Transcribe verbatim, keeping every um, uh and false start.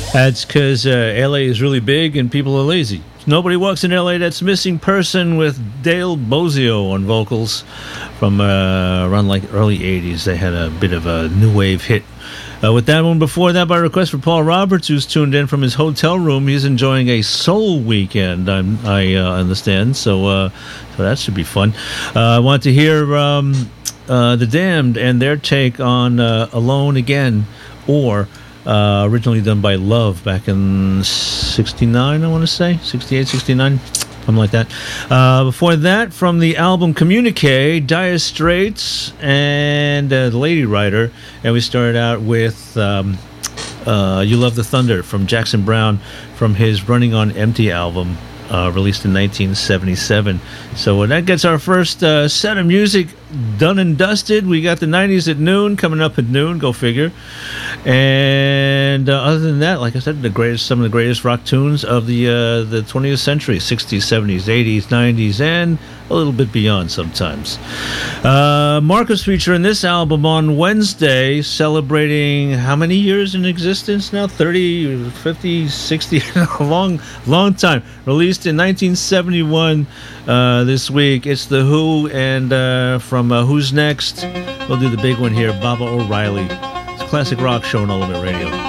That's because uh, L A is really big and people are lazy. Nobody Walks in L A. That's Missing Person with Dale Bozio on vocals from uh, around like early eighties. They had a bit of a new wave hit. Uh, with that one before that, by request for Paul Roberts, who's tuned in from his hotel room. He's enjoying a soul weekend, I'm, I uh, understand. So, uh, so that should be fun. Uh, I want to hear um, uh, The Damned and their take on uh, Alone Again, or uh, originally done by Love back in sixty-nine, I want to say, sixty-eight, sixty-nine. Something like that. Uh, before that, from the album Communique, Dire Straits and uh, the Lady Writer. And we started out with um, uh, You Love the Thunder from Jackson Browne from his Running on Empty album, uh, released in nineteen seventy-seven. So uh, that gets our first uh, set of music done and dusted. We got the nineties at noon, coming up at noon, go figure. And uh, other than that, like I said, the greatest, some of the greatest rock tunes of the uh, the twentieth century, sixties, seventies, eighties, nineties, and a little bit beyond sometimes. Uh, Marcus featuring this album on Wednesday, celebrating how many years in existence now? thirty, fifty, sixty, a long, long time. Released in nineteen seventy-one uh, this week. It's The Who, and uh, from uh, Who's Next, we'll do the big one here, Baba O'Reilly. Classic rock show on Element Radio.